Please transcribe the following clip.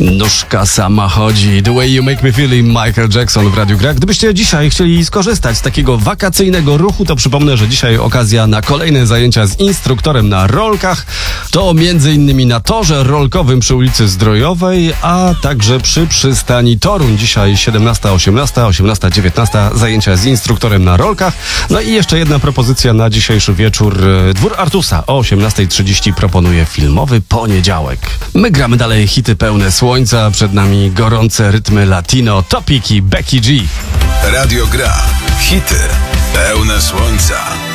Nóżka sama chodzi. The Way You Make Me Feel i Michael Jackson w Radiu Gra. Gdybyście dzisiaj chcieli skorzystać z takiego wakacyjnego ruchu, to przypomnę, że dzisiaj okazja na kolejne zajęcia z instruktorem na rolkach. To m.in. na torze rolkowym przy ulicy Zdrojowej, a także przy przystani Toruń. Dzisiaj 17:18, 18:19 zajęcia z instruktorem na rolkach. No i jeszcze jedna propozycja na dzisiejszy wieczór. Dwór Artusa o 18:30 proponuje filmowy poniedziałek. My gramy dalej hity pełne słońca, przed nami gorące rytmy latino, Topic i Becky G. Radio Gra. Hity pełne słońca.